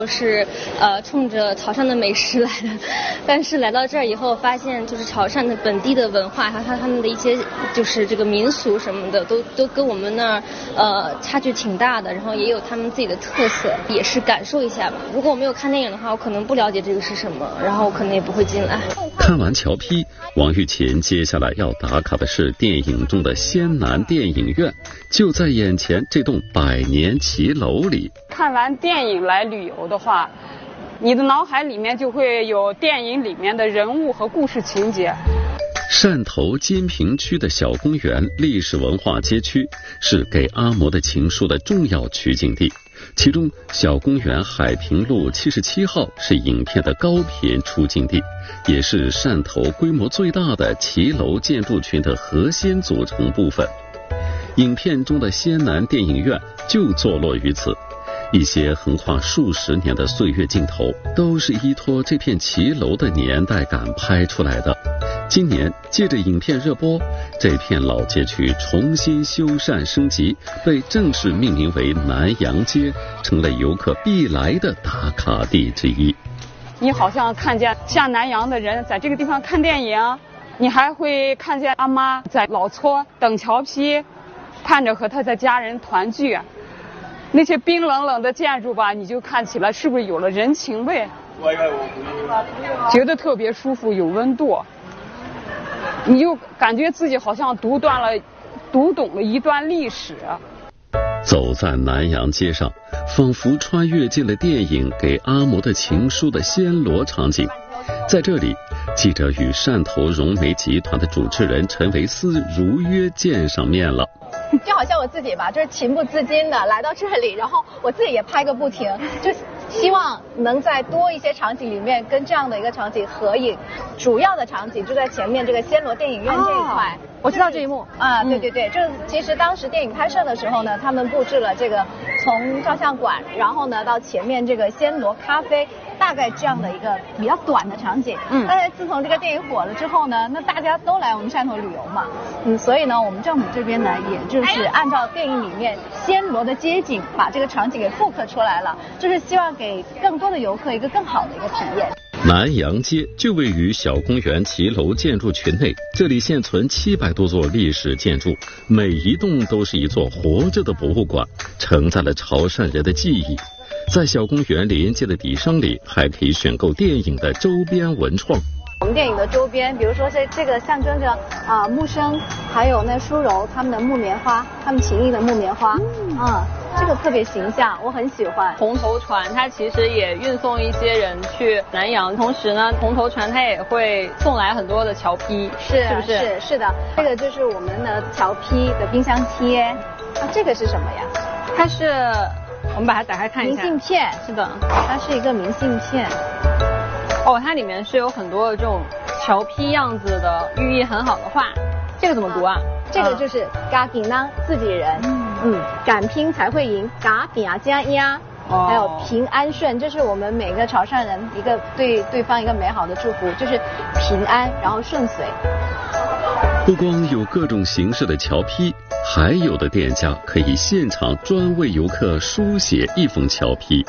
是冲着潮汕的美食来的，但是来到这儿以后发现，就是潮汕的本地的文化，还有他们的一些就是这个民俗什么的，都跟我们那儿差距挺大的，然后也有他们自己的特色，也是感受一下吧。如果我没有看电影的话，我可能不了解这个是什么，然后我可能也不会进来。 看完桥批，王玉琴接下来要打卡的是电影中的仙南电影院，就在眼前这栋100年骑楼里。 看完电影来旅游的话，你的脑海里面就会有电影里面的人物和故事情节。 汕头金平区的小公园历史文化街区是给阿嬷的情书的重要取景地，其中小公园海平路77号是影片的高频出镜地，也是汕头规模最大的骑楼建筑群的核心组成部分。影片中的仙南电影院就坐落于此，一些横跨数十年的岁月镜头都是依托这片骑楼的年代感拍出来的。今年借着影片热播，这片老街区重新修缮升级，被正式命名为南洋街，成了游客必来的打卡地之一。 你好像看见下南洋的人在这个地方看电影，你还会看见阿妈在老厝等桥批，盼着和他的家人团聚。那些冰冷冷的建筑吧，你就看起来是不是有了人情味，觉得特别舒服，有温度，你就感觉自己好像读懂了一段历史。 走在南洋街上，仿佛穿越进了电影给阿嬷的情书的暹罗场景。在这里，记者与汕头融媒集团的主持人陈维斯如约见上面了。 就好像我自己吧，就是情不自禁的来到这里，然后我自己也拍个不停，就希望能在多一些场景里面跟这样的一个场景合影。主要的场景就在前面这个暹罗电影院这一块。 我知道这一幕啊，对，就是其实当时电影拍摄的时候呢，他们布置了这个从照相馆，然后呢到前面这个暹罗咖啡，大概这样的一个比较短的场景。但是自从这个电影火了之后呢，那大家都来我们汕头旅游嘛，所以呢我们政府这边呢，也就是按照电影里面暹罗的街景，把这个场景给复刻出来了，就是希望给更多的游客一个更好的一个体验。 南洋街就位于小公园骑楼建筑群内，这里现存700多座历史建筑，每一栋都是一座活着的博物馆，承载了潮汕人的记忆。在小公园连接的底商里，还可以选购电影的周边文创。 我们电影的周边，比如说这个象征着木生还有那舒柔他们的木棉花，他们情谊的木棉花，这个特别形象，我很喜欢。 红头船它其实也运送一些人去南洋，同时呢，红头船它也会送来很多的桥批，是不是？ 是的，这个就是我们的桥批的冰箱贴。这个是什么呀？ 它是，我们把它打开看一下。 明信片。是的，它是一个明信片。 它里面是有很多的这种桥批样子的寓意很好的话。这个怎么读啊？ 这个就是嘎顶呢，自己人。敢拼才会赢，嘎顶啊加呀。还有平安顺，这是我们每个潮汕人一个对对方一个美好的祝福，就是平安然后顺遂。 不光有各种形式的桥批，还有的店家可以现场专为游客书写一封桥批。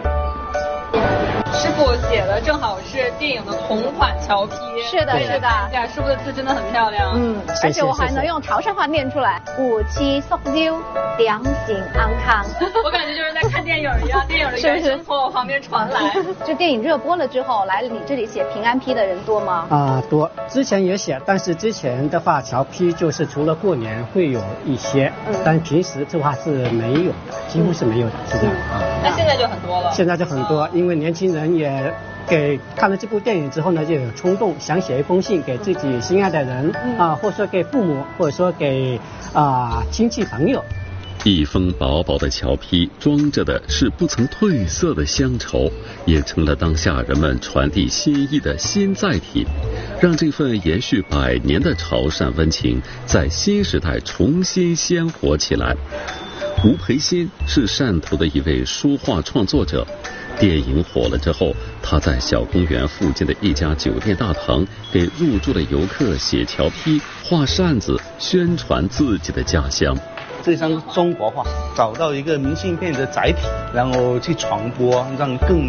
师傅写的正好是电影的同款桥批。 是的，是的。 师傅的字真的很漂亮。 而且我还能用潮汕话念出来。五七塑胶，良心安康。 我感觉就是在看电影一样，电影的原声从我旁边传来。 就电影热播了之后，来你这里写平安批的人多吗？ 多。之前也写，但是之前的话，桥批就是除了过年会有一些，但平时的话是没有的，几乎是没有的，是这样。 那现在就很多了。 现在就很多，因为年轻人也看了这部电影之后呢，就有冲动想写一封信给自己心爱的人或者说给父母，或者说给亲戚朋友。 一封薄薄的桥批装着的是不曾褪色的乡愁，也成了当下人们传递心意的新载体，让这份延续100年的潮汕温情在新时代重新鲜活起来。吴培新是汕头的一位书画创作者，电影火了之后，他在小公园附近的一家酒店大堂给入住的游客写桥批、画扇子，宣传自己的家乡。 这项中国化，找到一个明信片的载体，然后去传播，让更